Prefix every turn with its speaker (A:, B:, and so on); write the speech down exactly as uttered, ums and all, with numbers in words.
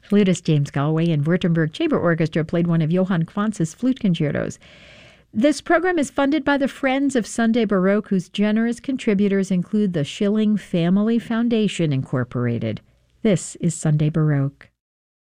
A: Flutist James Galway and Württemberg Chamber Orchestra played one of Johann Quantz's flute concertos. This program is funded by the Friends of Sunday Baroque, whose generous contributors include the Schilling Family Foundation, Incorporated. This is Sunday Baroque.